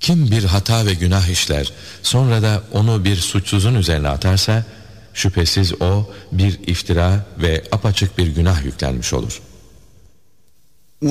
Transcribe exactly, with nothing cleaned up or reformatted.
Kim bir hata ve günah işler, sonra da onu bir suçsuzun üzerine atarsa, şüphesiz o bir iftira ve apaçık bir günah yüklenmiş olur.